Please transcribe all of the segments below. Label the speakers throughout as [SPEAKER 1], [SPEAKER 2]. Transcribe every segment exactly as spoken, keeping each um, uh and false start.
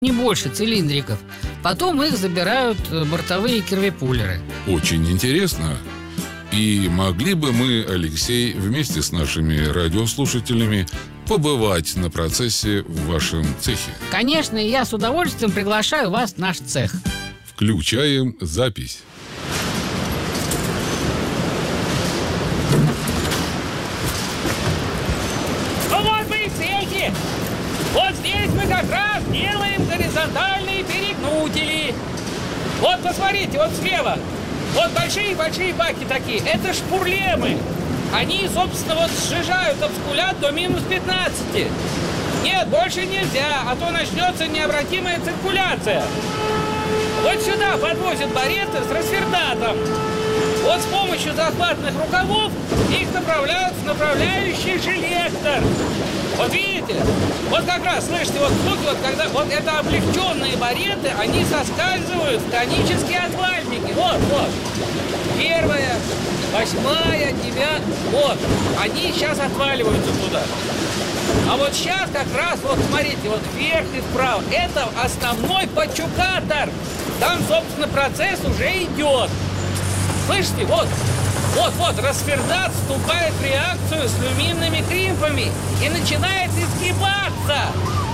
[SPEAKER 1] не больше цилиндриков. Потом их забирают бортовые кирвипулеры.
[SPEAKER 2] Очень интересно. И могли бы мы, Алексей, вместе с нашими радиослушателями побывать на процессе в вашем цехе?
[SPEAKER 1] Конечно, и я с удовольствием приглашаю вас в наш цех.
[SPEAKER 2] Включаем запись.
[SPEAKER 1] Ну вот мы и в цехе. Вот здесь мы как раз делаем горизонтальные перегнутели. Вот посмотрите, вот слева. Вот большие-большие баки такие. Это шпурлемы. Они, собственно, вот сжижают обскулят до минус пятнадцати. Нет, больше нельзя, а то начнется необратимая циркуляция. Вот сюда подвозят бареты с расфердатом. Вот с помощью захватных рукавов их направляют в направляющий жилектор. Вот видите? Вот как раз, слышите, вот звуки, вот когда вот это облегченные бареты, они соскальзывают в конические отвальники. Вот, вот. Первая, восьмая, девятая. Вот. Они сейчас отваливаются туда. А вот сейчас как раз, вот смотрите, вот вверх и вправо. Это основной почукатор. Там, собственно, процесс уже идет. Слышите, вот, вот, вот, расфердат вступает в реакцию с люминными кримпами и начинает изгибаться.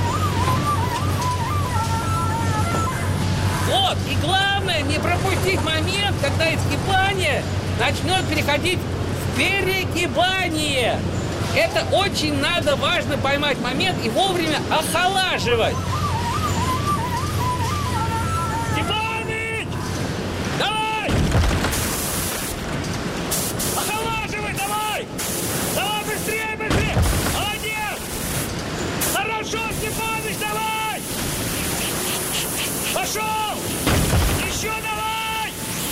[SPEAKER 1] Вот, и главное, не пропустить момент, когда изгибание начнет переходить в перегибание. Это очень надо, важно поймать момент и вовремя охолаживать.
[SPEAKER 3] Пошел! Еще давай!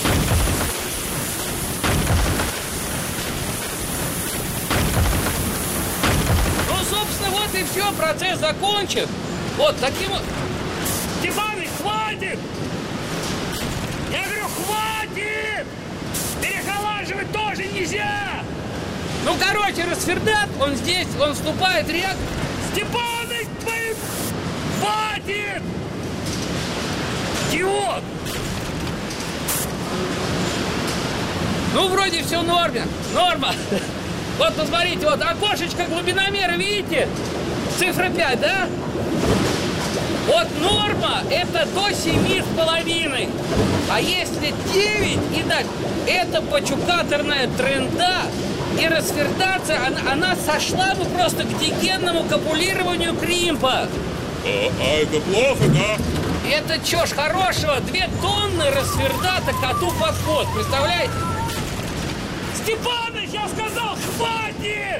[SPEAKER 1] Ну, собственно, вот и все, процесс закончен. Вот таким вот.
[SPEAKER 3] Степаныч, хватит! Я говорю, хватит! Перехолаживать тоже нельзя!
[SPEAKER 1] Ну, короче, расфердат, он здесь, он вступает в реакцию.
[SPEAKER 3] Степаныч, блин! Хватит! Идиот!
[SPEAKER 1] Ну, вроде все в норме. Норма. Вот, посмотрите, вот окошечко глубиномера, видите? Цифра пять, да? Вот норма – это до семи с половиной. А если девять и дальше, это почукаторная тренда. И расфердация, она, она сошла бы просто к дигенному капулированию кримпа.
[SPEAKER 4] А, а это плохо, да?
[SPEAKER 1] Это чё ж хорошего? Две тонны расфердата коту под хвост, представляете?
[SPEAKER 3] Степаныч, я сказал, хватит!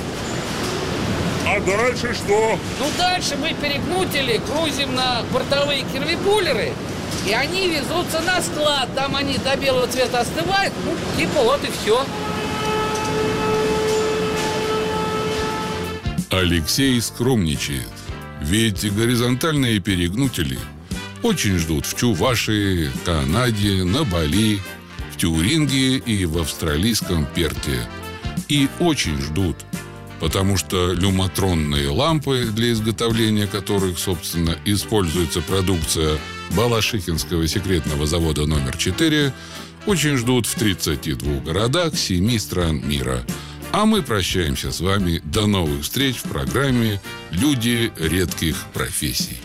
[SPEAKER 4] А дальше что?
[SPEAKER 1] Ну, дальше мы перегнутили, грузим на бортовые кирвипулеры, и они везутся на склад. Там они до белого цвета остывают, ну, типа вот и все.
[SPEAKER 2] Алексей скромничает. Ведь горизонтальные перегнутели очень ждут в Чувашии, Канаде, на Бали, в Тюрингии и в австралийском Перте. И очень ждут, потому что люматронные лампы, для изготовления которых, собственно, используется продукция Балашихинского секретного завода номер четыре, очень ждут в тридцати двух городах семи стран мира. А мы прощаемся с вами. До новых встреч в программе «Люди редких профессий».